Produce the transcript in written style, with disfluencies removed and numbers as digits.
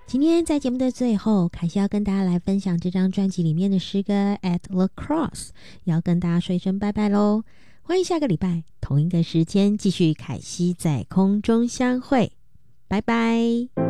今天在节目的最后，凯西要跟大家来分享这张专辑里面的诗歌 At the Cross， 也要跟大家说一声拜拜咯。欢迎下个礼拜同一个时间继续凯西在空中相会，拜拜。